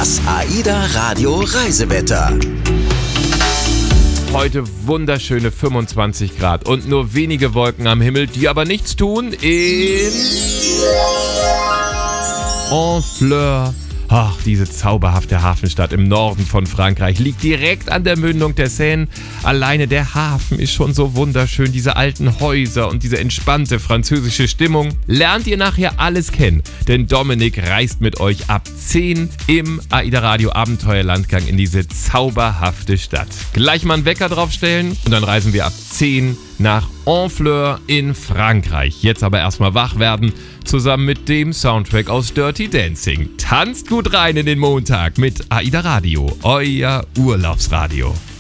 Das AIDA Radio Reisewetter. Heute wunderschöne 25 Grad und nur wenige Wolken am Himmel, die aber nichts tun in Honfleur. Ach, diese zauberhafte Hafenstadt im Norden von Frankreich liegt direkt an der Mündung der Seine. Alleine der Hafen ist schon so wunderschön, diese alten Häuser und diese entspannte französische Stimmung. Lernt ihr nachher alles kennen, denn Dominik reist mit euch ab 10 im AIDA Radio Abenteuerlandgang in diese zauberhafte Stadt. Gleich mal einen Wecker draufstellen und dann reisen wir ab 10 nach Honfleur in Frankreich. Jetzt aber erstmal wach werden, zusammen mit dem Soundtrack aus Dirty Dancing. Tanzt gut rein in den Montag mit AIDA Radio, euer Urlaubsradio.